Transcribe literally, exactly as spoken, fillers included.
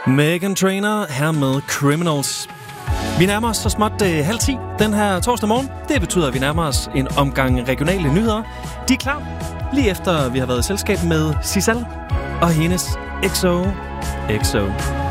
Meghan Trainor her med Criminals. Vi nærmer os så småt øh, halv ti den her torsdag morgen. Det betyder, at vi nærmer os en omgang regionale nyheder. De er klar lige efter vi har været i selskab med Sissal og hendes X O X O.